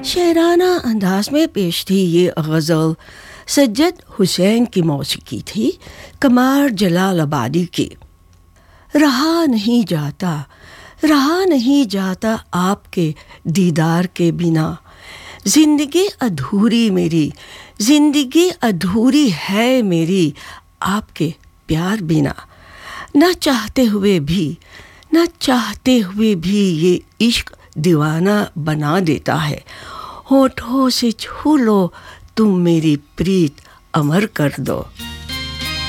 शायराना अंदाज में पेश थी ये गज़ल सज्जद हुसैन की मौसीकी थी, कमार जलालाबादी की। रहा नहीं जाता आपके दीदार के बिना, जिंदगी अधूरी है मेरी आपके प्यार बिना। न चाहते हुए भी ये इश्क दीवाना बना देता है। होठों से छू लो तुम मेरी प्रीत अमर कर दो।